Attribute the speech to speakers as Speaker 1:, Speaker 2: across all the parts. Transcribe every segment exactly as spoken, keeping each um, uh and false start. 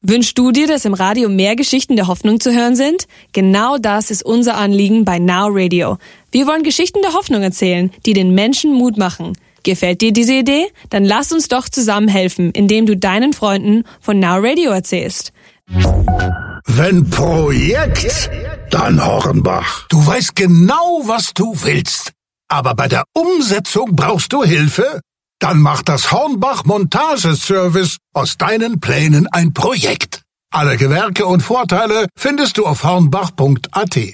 Speaker 1: Wünschst du dir, dass im Radio mehr Geschichten der Hoffnung zu hören sind? Genau das ist unser Anliegen bei Now Radio. Wir wollen Geschichten der Hoffnung erzählen, die den Menschen Mut machen. Gefällt dir diese Idee? Dann lass uns doch zusammen helfen, indem du deinen Freunden von Now Radio erzählst.
Speaker 2: Wenn Projekt, dann Hornbach. Du weißt genau, was du willst. Aber bei der Umsetzung brauchst du Hilfe? Dann macht das Hornbach Montageservice aus deinen Plänen ein Projekt. Alle Gewerke und Vorteile findest du auf hornbach punkt a t.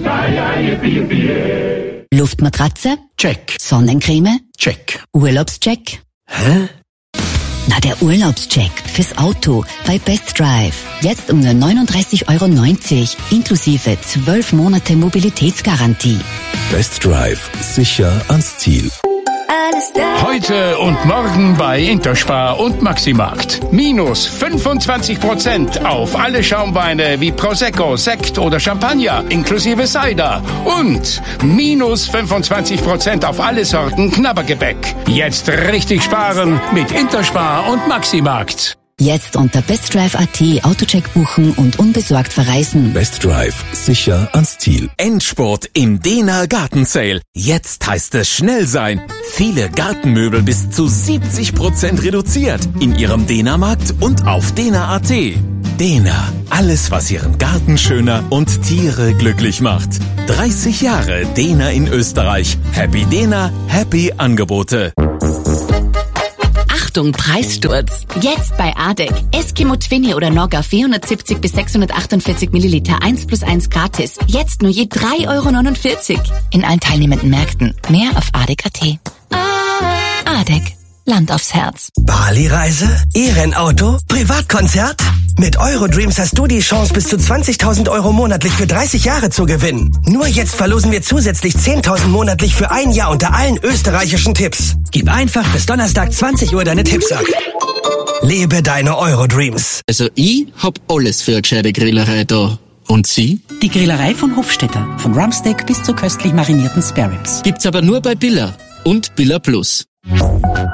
Speaker 3: Luftmatratze?
Speaker 4: Check.
Speaker 3: Sonnencreme?
Speaker 4: Check.
Speaker 3: Urlaubscheck?
Speaker 4: Hä?
Speaker 3: Na, der Urlaubscheck fürs Auto bei Best Drive. Jetzt um nur neununddreißig Euro neunzig, inklusive zwölf Monate Mobilitätsgarantie.
Speaker 5: Best Drive. Sicher ans Ziel.
Speaker 6: Heute und morgen bei Interspar und Maximarkt. Minus fünfundzwanzig Prozent auf alle Schaumweine wie Prosecco, Sekt oder Champagner inklusive Cider. Und minus fünfundzwanzig Prozent auf alle Sorten Knabbergebäck. Jetzt richtig sparen mit Interspar und Maximarkt.
Speaker 3: Jetzt unter bestdrive punkt a t Autocheck buchen und unbesorgt verreisen.
Speaker 5: Best Drive. Sicher ans Ziel.
Speaker 7: Endspurt im Dena Garten Sale. Jetzt heißt es schnell sein. Viele Gartenmöbel bis zu siebzig Prozent reduziert in Ihrem Dena-Markt und auf dena punkt a t. Dena. Alles, was Ihren Garten schöner und Tiere glücklich macht. dreißig Jahre Dena in Österreich. Happy Dena, happy Angebote.
Speaker 8: Achtung, Preissturz. Jetzt bei Adek. Eskimo Twinny oder Nogga vierhundertsiebzig bis sechshundertachtundvierzig Milliliter eins plus eins gratis. Jetzt nur je drei Euro neunundvierzig. In allen teilnehmenden Märkten. Mehr auf adek punkt a t. Adek. Land aufs Herz.
Speaker 9: Bali-Reise? E-Rennauto? Privatkonzert? Mit Eurodreams hast du die Chance, bis zu zwanzigtausend Euro monatlich für dreißig Jahre zu gewinnen. Nur jetzt verlosen wir zusätzlich zehntausend monatlich für ein Jahr unter allen österreichischen Tipps. Gib einfach bis Donnerstag zwanzig Uhr deine Tipps ab. Lebe deine Eurodreams.
Speaker 10: Also ich hab alles für eine gescheite Grillerei da. Und Sie?
Speaker 11: Die Grillerei von Hofstetter. Von Rumpsteak bis zu köstlich marinierten Spareribs.
Speaker 10: Gibt's aber nur bei Billa und Billa Plus.